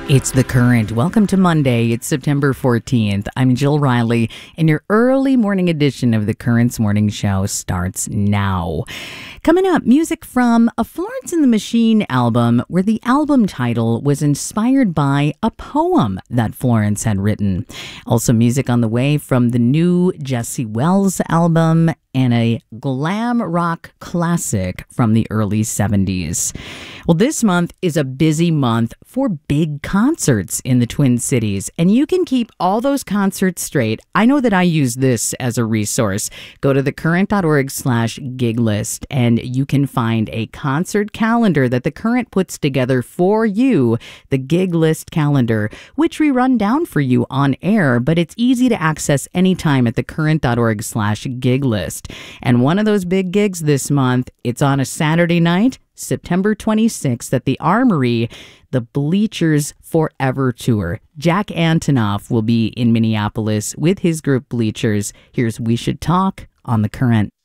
It's The Current. Welcome to Monday. It's September 14th. I'm Jill Riley, and your early morning edition of The Current's morning show starts now. Coming up, music from a Florence and the Machine album, where the album title was inspired by a poem that Florence had written. Also, music on the way from the new Jesse Wells album and a glam rock classic from the early 70s. Well, this month is a busy month for big concerts in the Twin Cities, and you can keep all those concerts straight. I know that I use this as a resource. Go to thecurrent.org/gig list, and you can find a concert calendar that The Current puts together for you, the gig list calendar, which we run down for you on air, but it's easy to access anytime at thecurrent.org/gig list. And one of those big gigs this month, it's on a Saturday night, September 26th at the Armory, the Bleachers Forever Tour. Jack Antonoff will be in Minneapolis with his group Bleachers. Here's We Should Talk on The Current.